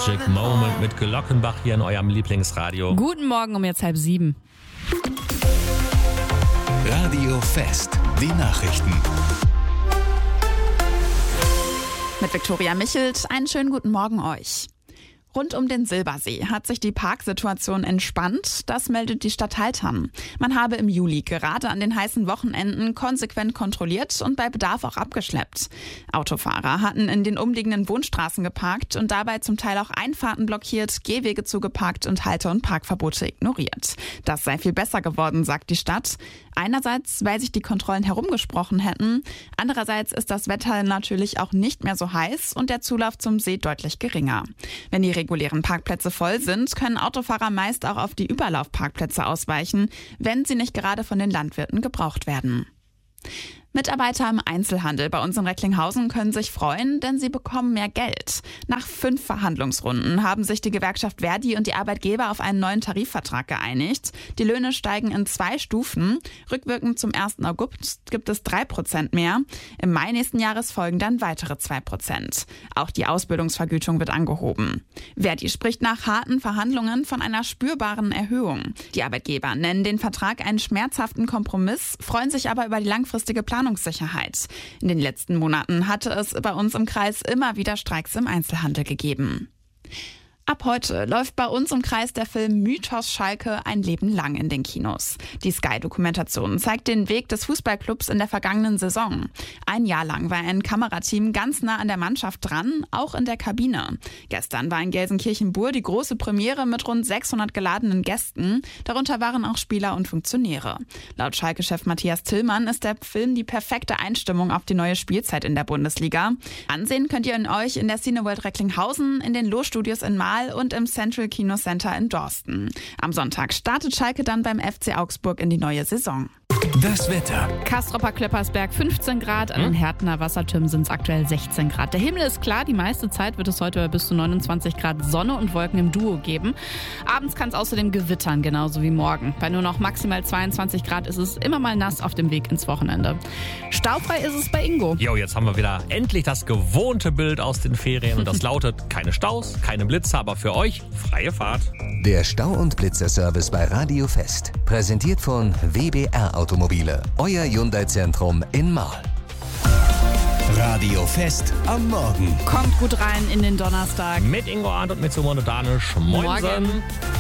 Magic Moment mit Glockenbach hier in eurem Lieblingsradio. Guten Morgen um jetzt 6:30. Radio Fest, die Nachrichten. Mit Viktoria Michelt, einen schönen guten Morgen euch. Rund um den Silbersee hat sich die Parksituation entspannt, das meldet die Stadt Haltern. Man habe im Juli gerade an den heißen Wochenenden konsequent kontrolliert und bei Bedarf auch abgeschleppt. Autofahrer hatten in den umliegenden Wohnstraßen geparkt und dabei zum Teil auch Einfahrten blockiert, Gehwege zugeparkt und Halte- und Parkverbote ignoriert. Das sei viel besser geworden, sagt die Stadt. Einerseits, weil sich die Kontrollen herumgesprochen hätten. Andererseits ist das Wetter natürlich auch nicht mehr so heiß und der Zulauf zum See deutlich geringer. Wenn die regulären Parkplätze voll sind, können Autofahrer meist auch auf die Überlaufparkplätze ausweichen, wenn sie nicht gerade von den Landwirten gebraucht werden. Mitarbeiter im Einzelhandel bei uns in Recklinghausen können sich freuen, denn sie bekommen mehr Geld. Nach 5 Verhandlungsrunden haben sich die Gewerkschaft Verdi und die Arbeitgeber auf einen neuen Tarifvertrag geeinigt. Die Löhne steigen in 2 Stufen. Rückwirkend zum 1. August gibt es 3% mehr. Im Mai nächsten Jahres folgen dann weitere 2%. Auch die Ausbildungsvergütung wird angehoben. Verdi spricht nach harten Verhandlungen von einer spürbaren Erhöhung. Die Arbeitgeber nennen den Vertrag einen schmerzhaften Kompromiss, freuen sich aber über die langfristige Planungssicherheit. In den letzten Monaten hatte es bei uns im Kreis immer wieder Streiks im Einzelhandel gegeben. Ab heute läuft bei uns im Kreis der Film Mythos Schalke ein Leben lang in den Kinos. Die Sky-Dokumentation zeigt den Weg des Fußballclubs in der vergangenen Saison. Ein Jahr lang war ein Kamerateam ganz nah an der Mannschaft dran, auch in der Kabine. Gestern war in Gelsenkirchen-Bur die große Premiere mit rund 600 geladenen Gästen. Darunter waren auch Spieler und Funktionäre. Laut Schalke-Chef Matthias Tillmann ist der Film die perfekte Einstimmung auf die neue Spielzeit in der Bundesliga. Ansehen könnt ihr euch in der Cineworld Recklinghausen, in den Lo-Studios in Marl und im Central Kino Center in Dorsten. Am Sonntag startet Schalke dann beim FC Augsburg in die neue Saison. Das Wetter. Kastropper-Kleppersberg 15 Grad, an den Härtener Wassertürmen sind es aktuell 16 Grad. Der Himmel ist klar, die meiste Zeit wird es heute bis zu 29 Grad Sonne und Wolken im Duo geben. Abends kann es außerdem gewittern, genauso wie morgen. Bei nur noch maximal 22 Grad ist es immer mal nass auf dem Weg ins Wochenende. Staufrei ist es bei Ingo. Jo, jetzt haben wir wieder endlich das gewohnte Bild aus den Ferien und das lautet: keine Staus, keine Blitze, aber für euch freie Fahrt. Der Stau- und Blitzerservice bei Radio Fest. Präsentiert von WBR Automobile. Euer Hyundai-Zentrum in Marl. Radio Fest am Morgen. Kommt gut rein in den Donnerstag. Mit Ingo Arndt und mit Simone Danisch. Moinsen. Morgen.